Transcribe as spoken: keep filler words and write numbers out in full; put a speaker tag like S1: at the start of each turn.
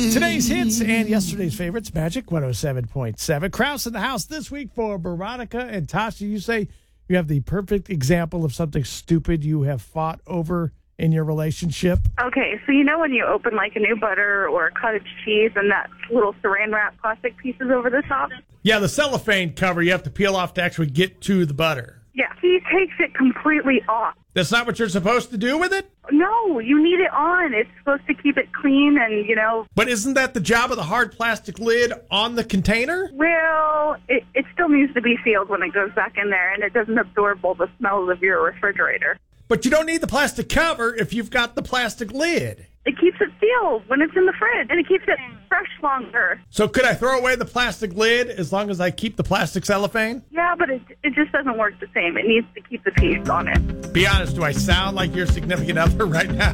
S1: Today's hits and yesterday's favorites, Magic one oh seven point seven. Krause in the house this week for Veronica and Tasha. You say you have the perfect example of something stupid you have fought over in your relationship.
S2: Okay, so you know when you open like a new butter or a cottage cheese and that little saran wrap plastic pieces over the top?
S1: Yeah, the cellophane cover you have to peel off to actually get to the butter.
S2: Yeah, he takes it completely off.
S1: That's not what you're supposed to do with it?
S2: No, you need it on. It's supposed to keep it clean and, you know...
S1: But isn't that the job of the hard plastic lid on the container?
S2: Well, it, it still needs to be sealed when it goes back in there, and it doesn't absorb all the smells of your refrigerator.
S1: But you don't need the plastic cover if you've got the plastic lid.
S2: It keeps it sealed when it's in the fridge, and it keeps it fresh longer.
S1: So could I throw away the plastic lid as long as I keep the plastic cellophane?
S2: Yeah, but it it just doesn't work the same. It needs to keep the piece on it.
S1: Be honest, do I sound like your significant other right now?